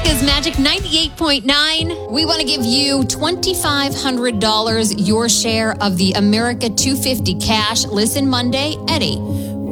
Is Magic 98.9. We want to give you $2,500, your share of the America 250 cash. Listen Monday at 8